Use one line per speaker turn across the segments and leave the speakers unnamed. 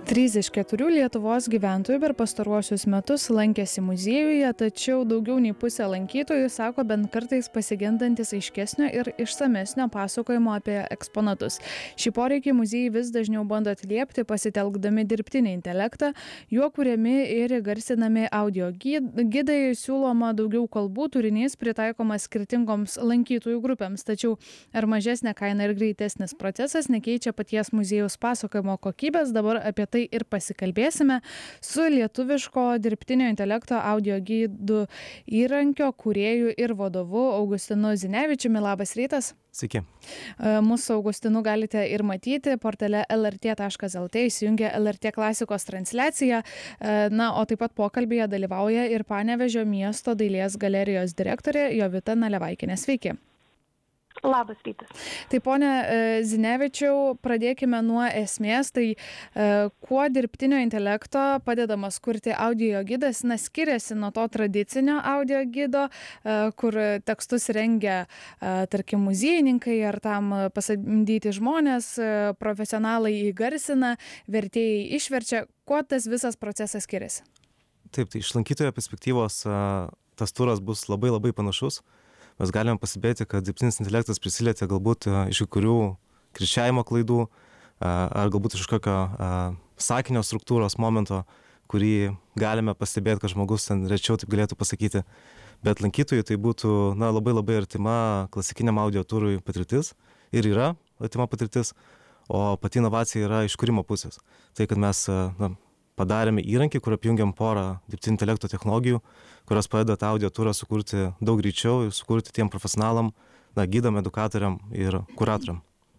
3 iš 4 Lietuvos gyventojų per pastaruosius metus lankėsi muziejuje, tačiau daugiau nei pusė lankytojų sako bent kartais pasigendantis aiškesnio ir išsamesnio pasakojimo apie eksponatus. Šį poreikį muziejai vis dažniau bando atliepti, pasitelkdami dirbtinį intelektą, juo kuriami ir įgarsinami audio gidai, siūloma daugiau kalbų, turinys pritaikomas skirtingoms lankytojų grupėms, tačiau ar mažesnė kaina ir greitesnis procesas nekeičia paties muziejaus pasakojimo kokybės, dabar apie tai ir pasikalbėsime su lietuviško dirbtinio intelekto audio gidų įrankio kūrėju ir vadovu Augustinu Zinevičiumi. Labas rytas.
Sveiki.
Mūsų Augustinu galite ir matyti portale lrt.lt, įsijungia LRT klasikos transliaciją. O taip pat pokalbėje dalyvauja ir Panevėžio miesto dailės galerijos direktorė Jovita Nalevaikienė. Sveiki.
Labas rytas.
Tai ponia Zinevičiau, pradėkime nuo esmės. Tai kuo dirbtinio intelekto padedamas kurti audio gidas skiriasi nuo to tradicinio audio gido, kur tekstus rengia, tarkim, muziejininkai ar tam pasamdyti žmonės, profesionalai įgarsina, vertėjai išverčia. Kuo tas visas procesas skiriasi?
Taip, tai iš lankytojo perspektyvos tas turas bus labai panašus. Mes galime pasibėti, kad dirbtinis intelektas prisilietė galbūt iš kurių kirčiavimo klaidų ar galbūt iš kokio sakinio struktūros momento, kurį galime pastebėti, kad žmogus ten rečiau taip galėtų pasakyti. Bet lankytojui tai būtų labai artima klasikiniam audio turui patirtis ir yra artima patirtis, o pati inovacija yra iš kūrimo pusės. Tai, kad mes padarėme įrankį, kur apjungiam porą dirbtinio intelekto technologijų, kurios padeda tą audio turą sukurti daug greičiau ir sukurti tiem profesionalam, gidam, edukatoriam ir kuratoriam.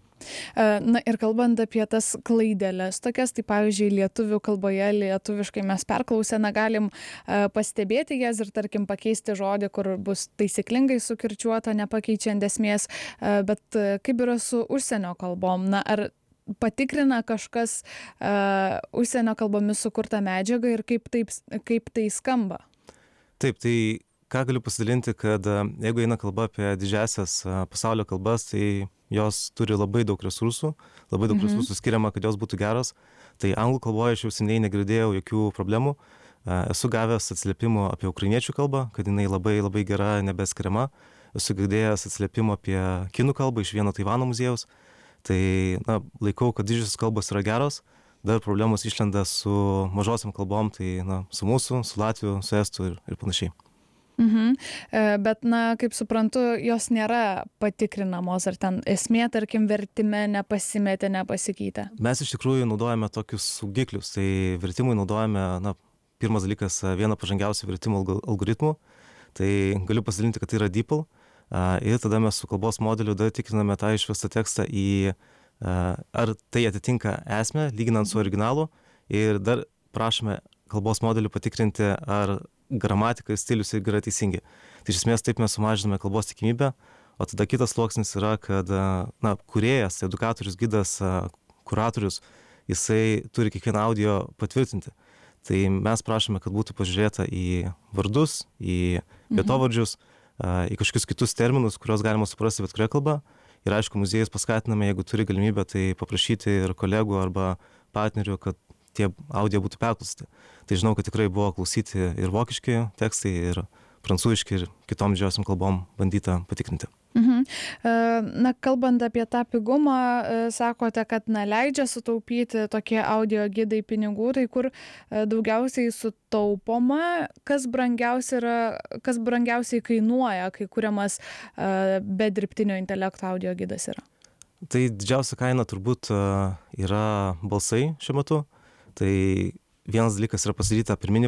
Ir kalbant apie tas klaideles tokias, tai pavyzdžiui, lietuvių kalboje, lietuviškai mes perklausę, galim pastebėti jas ir, tarkim, pakeisti žodį, kur bus taisyklingai sukirčiuota, nepakeičiant esmės, bet kaip yra su užsienio kalbom? Ar patikrina kažkas užsienio kalbomis sukurtą medžiagą ir kaip tai skamba?
Taip, tai ką galiu pasidalinti, kad jeigu eina kalba apie didžiasias pasaulio kalbas, tai jos turi labai daug resursų, resursų skiriama, kad jos būtų geros. Tai anglų kalboje aš jau seniai negirdėjau jokių problemų. Esu gavęs atsiliepimų apie ukrainiečių kalbą, kad jinai labai gera, nebeskiriama. Esu girdėjęs atsiliepimų apie kinų kalbą iš vieno Taivano muziejaus. Tai laikau, kad didžiosios kalbos yra geros, dar problemos išlenda su mažosiam kalbom, tai su mūsų, su latvių, su estų ir panašiai.
Bet, kaip suprantu, jos nėra patikrinamos, ar ten esmė, tarkim, vertime nepasimetė, nepasikeitė?
Mes iš tikrųjų naudojame tokius saugiklius, tai vertimui naudojame, pirmas dalykas, vieną pažangiausių vertimo algoritmų, tai galiu pasidalinti, kad tai yra DeepL. Ir tada mes su kalbos modeliu dar tikriname tą išverstą tekstą ar tai atitinka esmę, lyginant su originalu, ir dar prašome kalbos modeliu patikrinti, ar gramatika ir stilius irgi yra teisingi. Tai iš esmės taip mes sumažiname kalbos tikimybę, o tada kitas sluoksnis yra, kad kūrėjas, edukatorius, gidas, kuratorius, jisai turi kiekvieną audio patvirtinti. Tai mes prašome, kad būtų pažiūrėta į vardus, į vietovardžius, į kažkokius kitus terminus, kuriuos galima suprasti bet kurią kalbą. Ir aišku, muziejus paskatiname, jeigu turi galimybę, tai paprašyti ir kolegų arba partnerių, kad tie audio būtų perklausyti. Tai žinau, kad tikrai buvo klausyti ir vokiški tekstai, ir prancūziški, ir kitom didžiosiam kalbom bandyta patikrinti.
Kalbant apie tą pigumą, sakote, kad leidžia sutaupyti tokie audio gidai pinigų, tai kur daugiausiai sutaupoma, kas brangiausiai kainuoja, kai kuriamas be dirbtinio intelekto audio gidas yra?
Tai didžiausia kaina turbūt yra balsai šiuo metu. Tai vienas dalykas yra pasidaryta pirminį